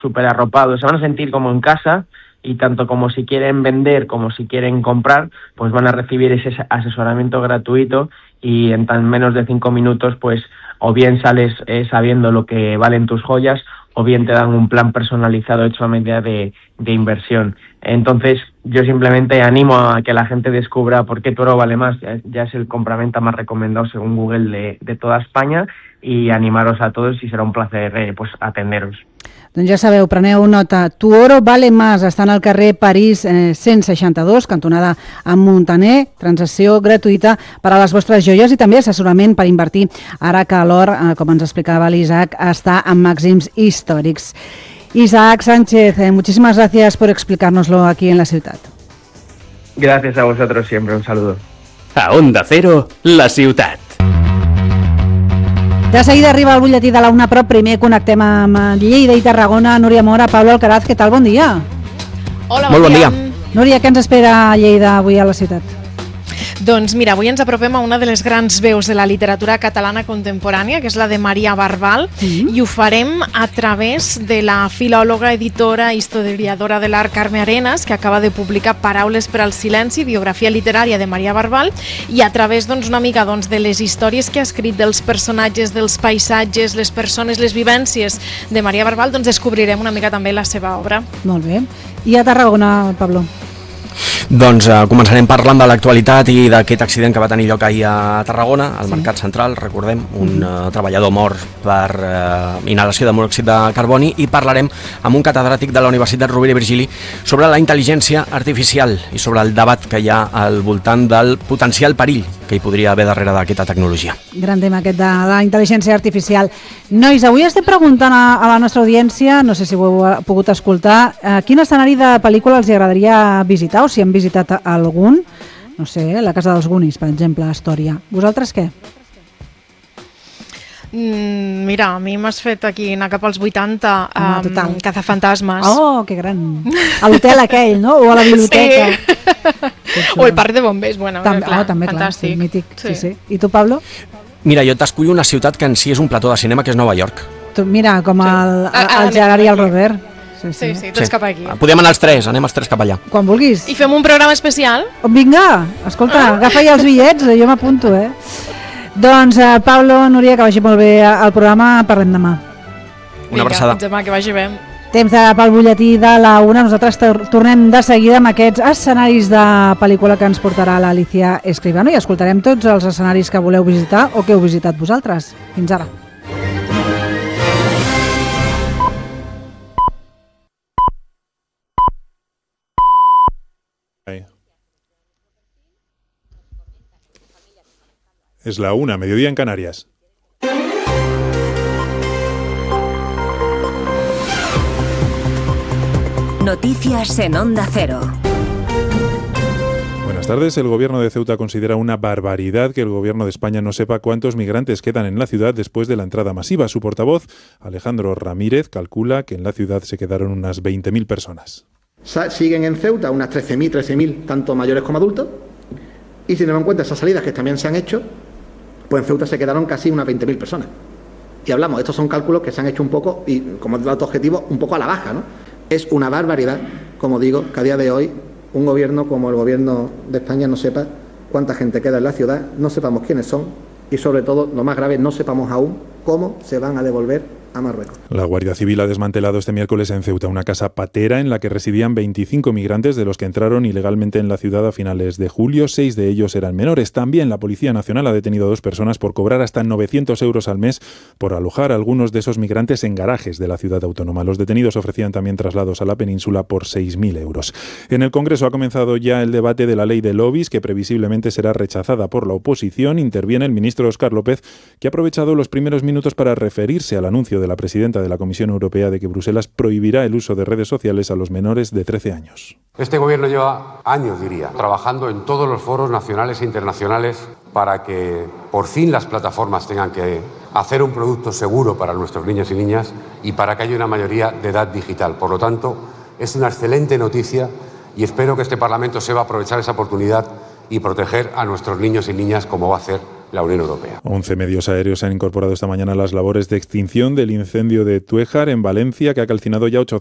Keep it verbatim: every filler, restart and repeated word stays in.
súper arropados, se van a sentir como en casa, y tanto como si quieren vender como si quieren comprar, pues van a recibir ese asesoramiento gratuito, y en tan menos de cinco minutos pues o bien sales eh, sabiendo lo que valen tus joyas, o bien te dan un plan personalizado hecho a medida de, de inversión. Entonces yo simplemente animo a que la gente descubra por qué tu oro vale más. Ya, ya es el compraventa más recomendado según Google de, de toda España, y animaros a todos y serà un placer eh, pues, atenderos. Doncs ja sabeu, preneu nota. Tu oro vale más. Està en el carrer París eh, cent seixanta-dos, cantonada amb Montaner. Transacció gratuïta per a les vostres joies i també assessorament per invertir. Ara que l'or, eh, com ens explicava l'Isaac, està en màxims històrics. Isaac Sánchez, eh, muchísimas gracias por explicárnoslo aquí en la ciutat. Gracias a vosotros siempre. Un saludo. A Onda Cero, la ciutat. De seguida arriba el butlletí de la una, però primer connectem amb Lleida i Tarragona. Núria Mora, Pablo Alcaraz, què tal? Bon dia. Hola, bon, bon dia. dia. Núria, què ens espera a Lleida avui a la ciutat? Doncs mira, avui ens apropem a una de les grans veus de la literatura catalana contemporània, que és la de Maria Barbal, mm-hmm. i ho farem a través de la filòloga, editora i historiadora de l'art Carme Arenas, que acaba de publicar Paraules per al silenci, biografia literària de Maria Barbal, i a través doncs, una mica doncs, de les històries que ha escrit, dels personatges, dels paisatges, les persones, les vivències de Maria Barbal, doncs descobrirem una mica també la seva obra. Molt bé. I a Tarragona, Pablo? Doncs eh, començarem parlant de l'actualitat i d'aquest accident que va tenir lloc ahir a Tarragona, al sí. Mercat Central, recordem, un uh, treballador mort per uh, inhalació de monòxid de carboni, i parlarem amb un catedràtic de la Universitat Rovira i Virgili sobre la intel·ligència artificial i sobre el debat que hi ha al voltant del potencial perill que hi podria haver darrere d'aquesta tecnologia. Gran tema aquest de la intel·ligència artificial. Nois, avui estem preguntant a, a la nostra audiència, no sé si ho heu pogut escoltar, eh, quin escenari de pel·lícula els agradaria visitar, o si han visitat algun, no sé, la Casa dels Goonies, per exemple, a Astòria. Vosaltres què? Mm, mira, a mi m'has fet aquí anar cap als vuitanta, ah, um, Cazafantasmes. Oh, que gran. A l'hotel aquell, no? O a la biblioteca. Sí. O el parc de bombers, bueno, també, clar, oh, també, fantàstic. Clar, sí, mític. Sí. Sí, sí. I tu, Pablo? Mira, jo t'escullo una ciutat que en si és un plató de cinema, que és Nova York. Tu, mira, com sí. el, el, el Gerard i el Robert. Sí, sí, sí, tots sí. cap aquí. Podem anar els tres, anem els tres cap allà. Quan vulguis. I fem un programa especial? Vinga, escolta, ah. agafa ja els bitllets, jo m'apunto, eh? Doncs, uh, Pablo, Núria, que vagi molt bé el programa, parlem demà. Una abraçada. Vinga, demà, que vagi bé. Temps de, pel butlletí de la una, nosaltres tornem de seguida amb aquests escenaris de pel·lícula que ens portarà l'Alicia Escribano, i escoltarem tots els escenaris que voleu visitar o que heu visitat vosaltres. Fins ara. Es la una, mediodía en Canarias. Noticias en Onda Cero. Buenas tardes. El gobierno de Ceuta considera una barbaridad que el gobierno de España no sepa cuántos migrantes quedan en la ciudad después de la entrada masiva. Su portavoz, Alejandro Ramírez, calcula que en la ciudad se quedaron unas veinte mil personas. Siguen en Ceuta unas trece mil, trece mil, tanto mayores como adultos. Y si tenemos en cuenta esas salidas que también se han hecho, pues en Ceuta se quedaron casi unas veinte mil personas. Y hablamos, estos son cálculos que se han hecho un poco, y como dato objetivo, un poco a la baja, ¿no? Es una barbaridad, como digo, que a día de hoy un gobierno como el gobierno de España no sepa cuánta gente queda en la ciudad, no sepamos quiénes son y, sobre todo, lo más grave, no sepamos aún cómo se van a devolver a Marruecos. La Guardia Civil ha desmantelado este miércoles en Ceuta una casa patera en la que residían veinticinco migrantes, de los que entraron ilegalmente en la ciudad a finales de julio. Seis de ellos eran menores. También la Policía Nacional ha detenido a dos personas por cobrar hasta novecientos euros al mes por alojar a algunos de esos migrantes en garajes de la ciudad autónoma. Los detenidos ofrecían también traslados a la península por seis mil euros. En el Congreso ha comenzado ya el debate de la ley de lobbies, que previsiblemente será rechazada por la oposición. Interviene el ministro Óscar López, que ha aprovechado los primeros minutos para referirse al anuncio de la presidenta de la Comisión Europea de que Bruselas prohibirá el uso de redes sociales a los menores de trece años. Este gobierno lleva años, diría, trabajando en todos los foros nacionales e internacionales para que por fin las plataformas tengan que hacer un producto seguro para nuestros niños y niñas y para que haya una mayoría de edad digital. Por lo tanto, es una excelente noticia y espero que este Parlamento sepa aprovechar esa oportunidad y proteger a nuestros niños y niñas como va a hacer la Unión Europea. once medios aéreos se han incorporado esta mañana a las labores de extinción del incendio de Tuéjar en Valencia, que ha calcinado ya